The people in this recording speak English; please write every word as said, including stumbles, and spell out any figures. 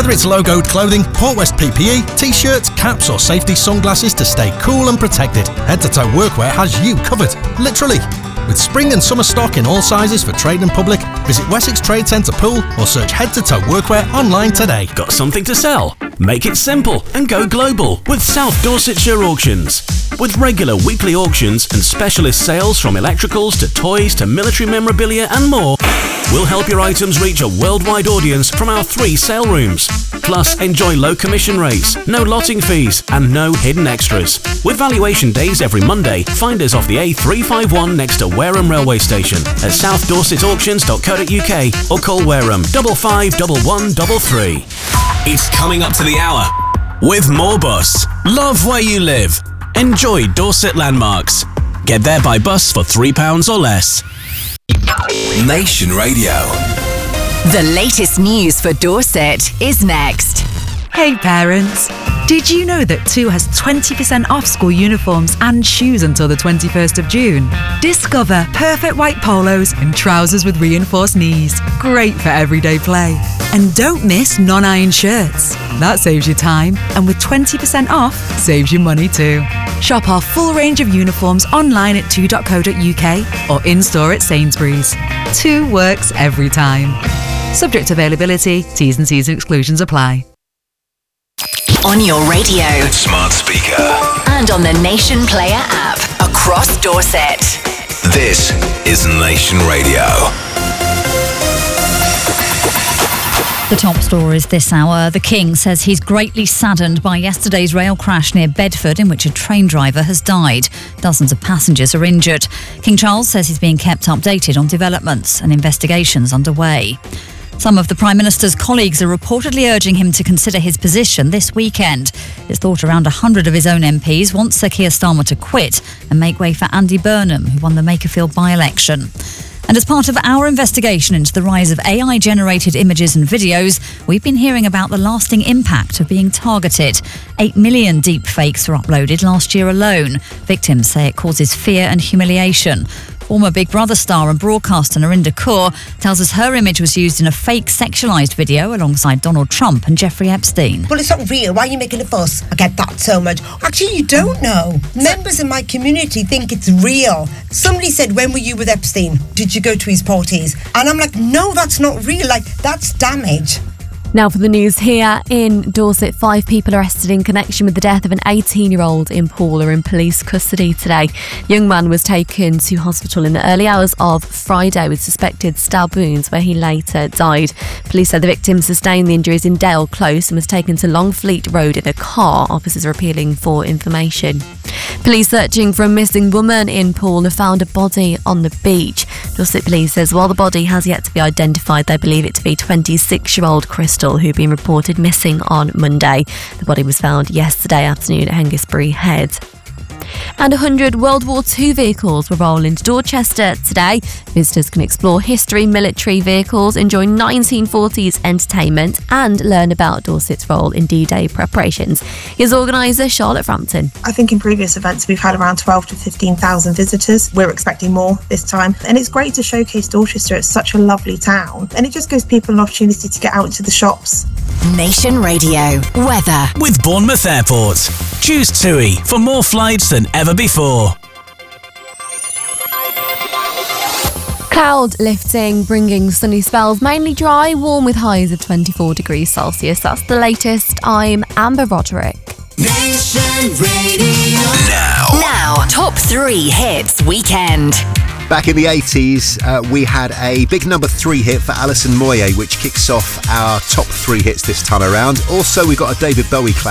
Whether it's logoed clothing, Port West P P E, t-shirts, caps or safety sunglasses to stay cool and protected, Head to Toe Workwear has you covered. Literally. With spring and summer stock in all sizes for trade and public, visit Wessex Trade Centre Pool or search Head to Toe Workwear online today. Got something to sell? Make it simple and go global with South Dorsetshire Auctions. With regular weekly auctions and specialist sales from electricals to toys to military memorabilia and more, we'll help your items reach a worldwide audience from our three sale rooms. Plus, enjoy low commission rates, no lotting fees and no hidden extras. With valuation days every Monday, find us off the A three fifty-one next to Wareham Railway Station at south dorset auctions dot co dot uk or call Wareham double five double one double three. It's coming up to the hour with Moorbus. Love where you live. Enjoy Dorset landmarks. Get there by bus for three pounds or less. Nation Radio. The latest news for Dorset is next. Hey parents, did you know that two has twenty percent off school uniforms and shoes until the twenty-first of June? Discover perfect white polos and trousers with reinforced knees. Great for everyday play. And don't miss non-iron shirts. That saves you time, and with twenty percent off, saves you money too. Shop our full range of uniforms online at two dot co dot uk or in-store at Sainsbury's. Two works every time. Subject to availability, T's and C's and exclusions apply. On your radio, smart speaker, and on the Nation Player app across Dorset. This is Nation Radio. The top stories this hour. The King says he's greatly saddened by yesterday's rail crash near Bedford in which a train driver has died. Dozens of passengers are injured. King Charles says he's being kept updated on developments and investigations underway. Some of the Prime Minister's colleagues are reportedly urging him to consider his position this weekend. It's thought around one hundred of his own M Ps want Sir Keir Starmer to quit and make way for Andy Burnham, who won the Makerfield by-election. And as part of our investigation into the rise of A I-generated images and videos, we've been hearing about the lasting impact of being targeted. Eight million deep fakes were uploaded last year alone. Victims say it causes fear and humiliation. Former Big Brother star and broadcaster Narinder Kaur tells us her image was used in a fake sexualised video alongside Donald Trump and Jeffrey Epstein. Well, it's not real. Why are you making a fuss? I get that so much. Actually, you don't know. Members in my community think it's real. Somebody said, when were you with Epstein? Did you go to his parties? And I'm like, no, that's not real. Like, that's damage. Now for the news here in Dorset. Five people arrested in connection with the death of an eighteen-year-old in Poole are in police custody today. The young man was taken to hospital in the early hours of Friday with suspected stab wounds, where he later died. Police said the victim sustained the injuries in Dale Close and was taken to Longfleet Road in a car. Officers are appealing for information. Police searching for a missing woman in Poole have found a body on the beach. Dorset Police says while the body has yet to be identified, they believe it to be twenty-six-year-old Crystal, who'd been reported missing on Monday. The body was found yesterday afternoon at Hengistbury Head. And one hundred World War Two vehicles will roll into Dorchester today. Visitors can explore history, military vehicles, enjoy nineteen forties entertainment and learn about Dorset's role in D-Day preparations. Here's organiser Charlotte Frampton. I think in previous events we've had around twelve to fifteen thousand visitors. We're expecting more this time. And it's great to showcase Dorchester. It's such a lovely town. And it just gives people an opportunity to get out to the shops. Nation Radio. Weather. With Bournemouth Airport. Choose TUI for more flights than ever before. Cloud lifting, bringing sunny spells, mainly dry, warm with highs of twenty-four degrees Celsius. That's the latest. I'm Amber Roderick. Nation Radio. Now. Now, top three hits weekend. Back in the eighties, uh, we had a big number three hit for Alison Moyet, which kicks off our top three hits this time around. Also, we got a David Bowie classic.